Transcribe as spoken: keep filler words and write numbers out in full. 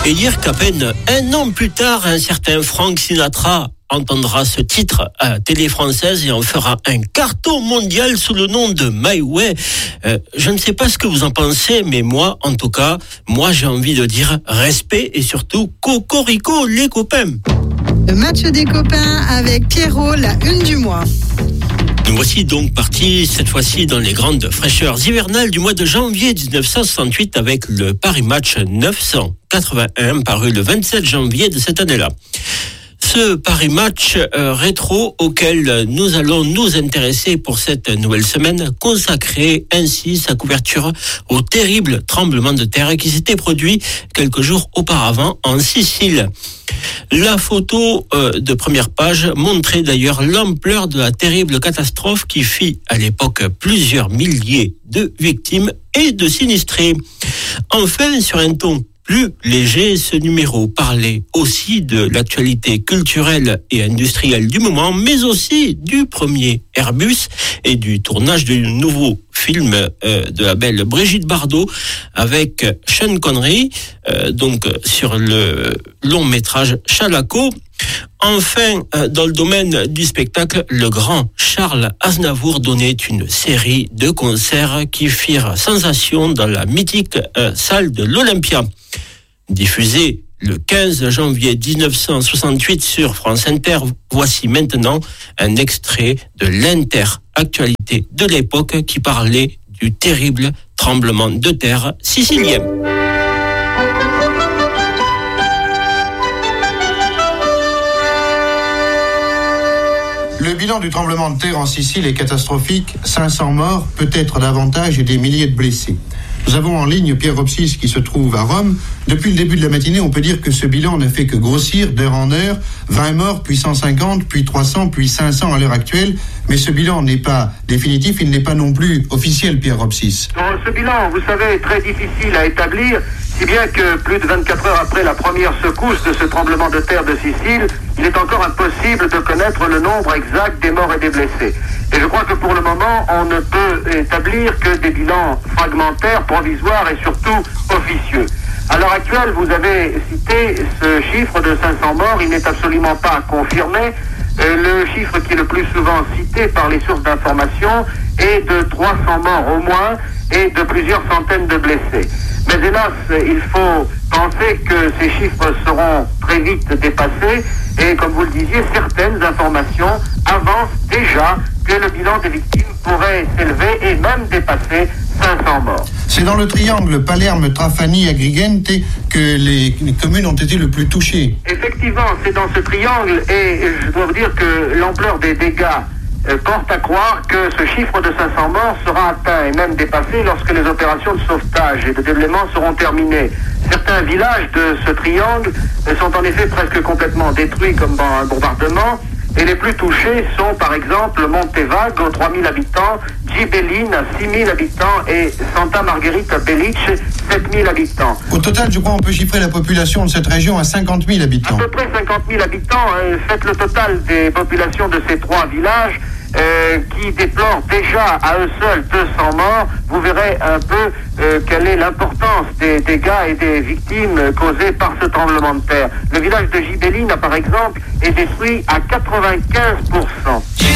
Et dire qu'à peine un an plus tard, un certain Frank Sinatra entendra ce titre à Télé Française et en fera un carton mondial sous le nom de My Way. Euh, je ne sais pas ce que vous en pensez, mais moi, en tout cas, moi j'ai envie de dire respect et surtout cocorico les copains. Le match des copains avec Pierrot, la une du mois. Nous voici donc partis cette fois-ci dans les grandes fraîcheurs hivernales du mois de janvier dix-neuf cent soixante-huit avec le Paris Match neuf cent quatre-vingt-un paru le vingt-sept janvier de cette année-là. Ce Paris Match euh, rétro auquel nous allons nous intéresser pour cette nouvelle semaine, consacrer ainsi sa couverture au terrible tremblement de terre qui s'était produit quelques jours auparavant en Sicile. La photo euh, de première page montrait d'ailleurs l'ampleur de la terrible catastrophe qui fit à l'époque plusieurs milliers de victimes et de sinistrés. Enfin, sur un ton plus léger, ce numéro parlait aussi de l'actualité culturelle et industrielle du moment, mais aussi du premier Airbus et du tournage du nouveau film euh, de la belle Brigitte Bardot avec Sean Connery, euh, donc sur le long métrage Chalaco. Enfin, dans le domaine du spectacle, le grand Charles Aznavour donnait une série de concerts qui firent sensation dans la mythique euh, salle de l'Olympia. Diffusé le quinze janvier dix-neuf cent soixante-huit sur France Inter, voici maintenant un extrait de l'inter-actualité de l'époque qui parlait du terrible tremblement de terre sicilien. Le bilan du tremblement de terre en Sicile est catastrophique. cinq cents morts, peut-être davantage, et des milliers de blessés. Nous avons en ligne Pierre Ropsis qui se trouve à Rome. Depuis le début de la matinée, on peut dire que ce bilan n'a fait que grossir d'heure en heure. vingt morts, puis cent cinquante, puis trois cents, puis cinq cents à l'heure actuelle. Mais ce bilan n'est pas définitif, il n'est pas non plus officiel, Pierre Ropsis. Ce bilan, vous savez, est très difficile à établir, si bien que plus de vingt-quatre heures après la première secousse de ce tremblement de terre de Sicile, il est encore impossible de connaître le nombre exact des morts et des blessés. Et je crois que pour le moment, on ne peut établir que des bilans fragmentaires, provisoires et surtout officieux. À l'heure actuelle, vous avez cité ce chiffre de cinq cents morts, il n'est absolument pas confirmé. Euh, le chiffre qui est le plus souvent cité par les sources d'information est de trois cents morts au moins et de plusieurs centaines de blessés. Mais hélas, il faut penser que ces chiffres seront très vite dépassés et, comme vous le disiez, certaines informations avancent déjà que le bilan des victimes pourrait s'élever et même dépasser cinq cents morts. C'est dans le triangle Palerme, Trapani, Agrigente que les, les communes ont été le plus touchées. Effectivement, c'est dans ce triangle et je dois vous dire que l'ampleur des dégâts euh, porte à croire que ce chiffre de cinq cents morts sera atteint et même dépassé lorsque les opérations de sauvetage et de déblaiement seront terminées. Certains villages de ce triangle euh, sont en effet presque complètement détruits comme dans un bombardement. Et les plus touchés sont par exemple Montevago, trois mille habitants, Gibelline, six mille habitants et Santa Margherita Belice, sept mille habitants. Au total, je crois on peut chiffrer la population de cette région à cinquante mille habitants. À peu près cinquante mille habitants. Euh, faites le total des populations de ces trois villages euh, qui déplorent déjà à eux seuls deux cents morts. Vous verrez un peu euh, quelle est l'importance des dégâts et des victimes causées par ce tremblement de terre. Le village de Gibelline, par exemple, est détruit à quatre-vingt-quinze pour cent.